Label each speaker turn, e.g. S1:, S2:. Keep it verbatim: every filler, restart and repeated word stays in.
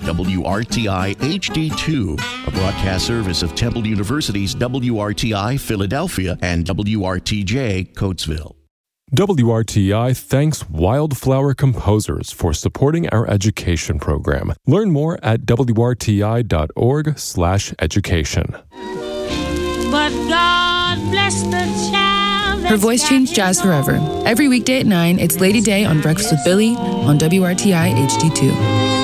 S1: W R T I H D two, a broadcast service of Temple University's W R T I Philadelphia and W R T J Coatesville.
S2: W R T I thanks Wildflower Composers for supporting our education program. Learn more at W R T I dot org slash education.
S3: But God bless the child.
S4: Her voice changed jazz forever. Every weekday at nine, it's Lady Day on Breakfast with Billy on W R T I H D two.